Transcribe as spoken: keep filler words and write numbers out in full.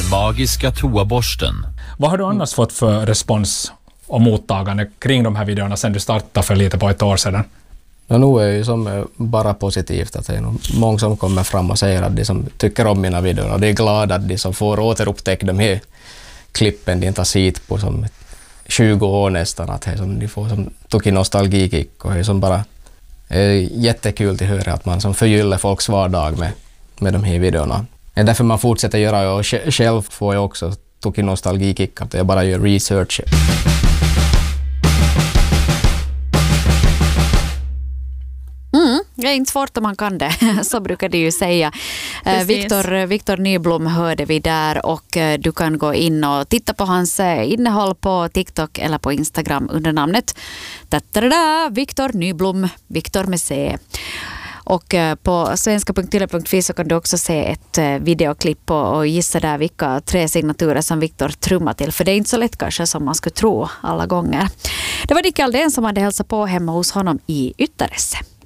magiska toaborsten. Vad har du annars fått för respons och mottagande kring de här videorna sen du startade för lite på ett år sedan? Ja, nu är det ju som bara positivt att det är många som kommer fram och säger att de som tycker om mina videor och de är glada att de som får återupptäcka de här klippen de inte har sett på som tjugo år nästan, att som de får som tog nostalgikick och det är som bara är jättekul att höra att man som förgyller folks vardag med, med de här videorna. Det är därför man fortsätter göra och själv får jag också tog nostalgikick att jag bara gör research. Mm, det är inte svårt om man kan det, så brukar det ju säga. Eh, Viktor, Viktor Nyblom hörde vi där och eh, du kan gå in och titta på hans eh, innehåll på TikTok eller på Instagram under namnet Viktor Nyblom, Viktor med C. Och eh, på svenska punkt tyle punkt fi så kan du också se ett eh, videoklipp och, och gissa där vilka tre signaturer som Viktor trummar till. För det är inte så lätt kanske som man skulle tro alla gånger. Det var Dick Aldén som hade hälsat på hemma hos honom i Ytteresse.